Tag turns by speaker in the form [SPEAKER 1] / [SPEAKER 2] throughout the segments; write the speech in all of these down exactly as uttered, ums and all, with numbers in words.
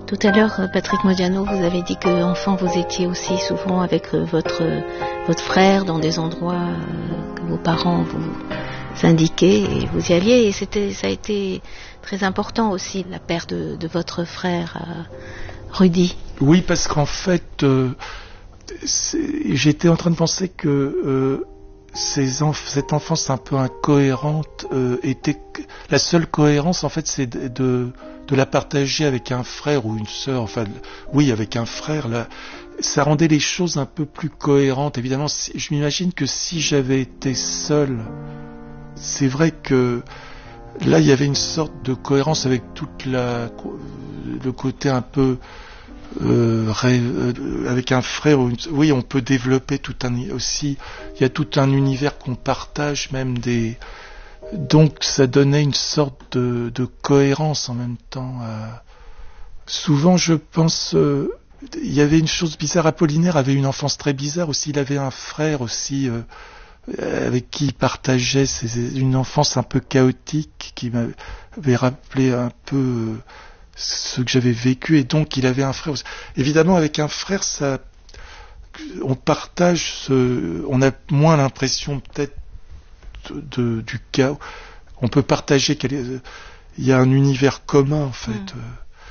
[SPEAKER 1] Tout à l'heure, Patrick Modiano, vous avez dit qu'enfant, vous étiez aussi souvent avec votre, votre frère dans des endroits que vos parents vous indiquaient et vous y alliez. Et c'était, ça a été très important aussi, la perte de, de votre frère, Rudy.
[SPEAKER 2] Oui, parce qu'en fait, euh, j'étais en train de penser que euh, ces enf- cette enfance un peu incohérente euh, était... La seule cohérence, en fait, c'est de... de de la partager avec un frère ou une sœur, enfin, oui, avec un frère, là, ça rendait les choses un peu plus cohérentes. Évidemment, si, je m'imagine que si j'avais été seul, c'est vrai que là, il y avait une sorte de cohérence avec toute la, le côté un peu, euh, ré, euh, avec un frère ou une, oui, on peut développer tout un, aussi, il y a tout un univers qu'on partage, même des, donc ça donnait une sorte de, de cohérence en même temps. Euh, souvent je pense, euh, il y avait une chose bizarre, Apollinaire avait une enfance très bizarre aussi, il avait un frère aussi euh, avec qui il partageait ses, une enfance un peu chaotique qui m'avait rappelé un peu euh, ce que j'avais vécu, et donc il avait un frère aussi. Évidemment avec un frère ça, on partage, ce, on a moins l'impression peut-être De, de, du chaos. On peut partager quel est, il y a un univers commun en fait. Mmh.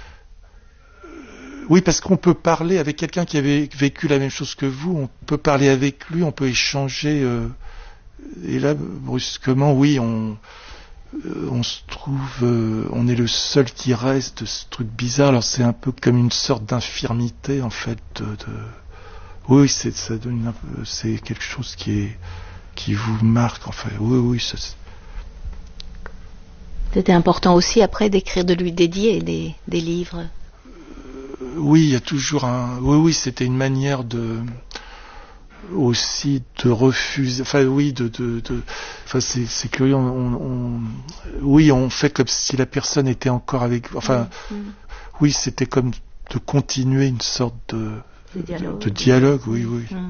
[SPEAKER 2] Euh, oui, parce qu'on peut parler avec quelqu'un qui avait vécu la même chose que vous, on peut parler avec lui, on peut échanger euh, et là brusquement oui, on euh, on se trouve euh, on est le seul qui reste de ce truc bizarre. Alors c'est un peu comme une sorte d'infirmité en fait de, de... oui, c'est ça donne une... c'est quelque chose qui est qui vous marque, enfin, oui, oui. Ça,
[SPEAKER 1] c'était important aussi après d'écrire, de lui dédier des, des livres.
[SPEAKER 2] Euh, oui, il y a toujours un... Oui, oui, c'était une manière de... aussi de refuser... Enfin, oui, de... de, de... Enfin, c'est, c'est curieux, on, on... Oui, on fait comme si la personne était encore avec... Enfin, mmh. Oui, c'était comme de continuer une sorte de...
[SPEAKER 1] De dialogue.
[SPEAKER 2] De dialogue, oui, oui.
[SPEAKER 1] Mmh.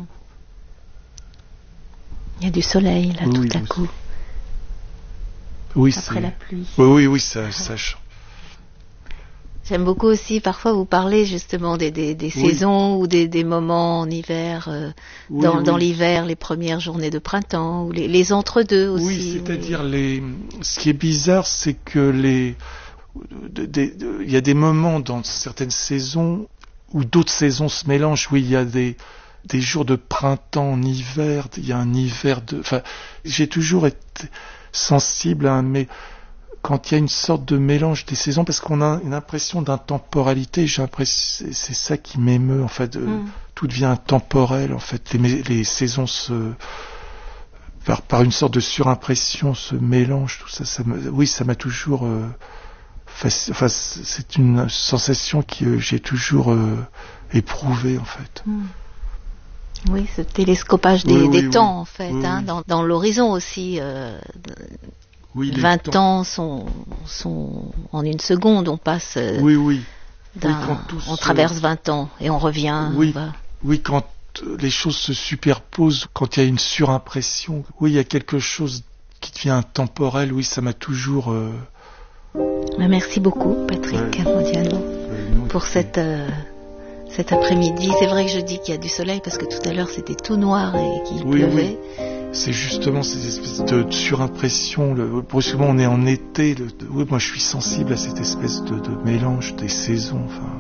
[SPEAKER 1] Il y a du soleil, là,
[SPEAKER 2] oui,
[SPEAKER 1] tout à
[SPEAKER 2] oui.
[SPEAKER 1] coup.
[SPEAKER 2] Oui,
[SPEAKER 1] après
[SPEAKER 2] c'est...
[SPEAKER 1] la pluie.
[SPEAKER 2] Oui, oui, oui, ça, ça change.
[SPEAKER 1] J'aime beaucoup aussi, parfois, vous parlez justement des, des, des oui. saisons ou des, des moments en hiver, euh, oui, dans, oui. dans l'hiver, les premières journées de printemps, ou les, les entre-deux aussi.
[SPEAKER 2] Oui, c'est-à-dire, oui. les... ce qui est bizarre, c'est que les... il y a des moments dans certaines saisons où d'autres saisons se mélangent. Oui, il y a des... des jours de printemps en hiver, il y a un hiver de... Enfin, j'ai toujours été sensible à un... Mais quand il y a une sorte de mélange des saisons, parce qu'on a une impression d'intemporalité, j'ai l'impression... C'est ça qui m'émeut, en fait. Mm. Tout devient intemporel, en fait. Les, les saisons se... Par, par une sorte de surimpression se mélangent, tout ça. ça me... Oui, ça m'a toujours... Euh... Enfin, c'est une sensation que euh, j'ai toujours euh, éprouvée, en fait.
[SPEAKER 1] Mm. Oui, ce télescopage des,
[SPEAKER 2] oui,
[SPEAKER 1] des
[SPEAKER 2] oui,
[SPEAKER 1] temps,
[SPEAKER 2] oui.
[SPEAKER 1] en fait,
[SPEAKER 2] oui,
[SPEAKER 1] hein,
[SPEAKER 2] oui.
[SPEAKER 1] Dans, dans l'horizon aussi. Euh,
[SPEAKER 2] oui,
[SPEAKER 1] vingt
[SPEAKER 2] temps.
[SPEAKER 1] ans sont, sont en une seconde, on passe. Euh,
[SPEAKER 2] oui, oui.
[SPEAKER 1] oui on se... traverse vingt ans et on revient.
[SPEAKER 2] Oui,
[SPEAKER 1] on va...
[SPEAKER 2] oui, quand les choses se superposent, quand il y a une surimpression, oui, il y a quelque chose qui devient intemporel. Oui, ça m'a toujours. Euh...
[SPEAKER 1] Merci beaucoup, Patrick ouais. Modiano, ouais, non, pour cette. Euh... Cet après-midi, c'est vrai que je dis qu'il y a du soleil parce que tout à l'heure c'était tout noir et qu'il
[SPEAKER 2] oui,
[SPEAKER 1] pleuvait.
[SPEAKER 2] Oui. C'est justement cette espèce de, de surimpression. Le, brusquement, on est en été. Le, de, oui, moi, je suis sensible à cette espèce de, de mélange des saisons. Enfin.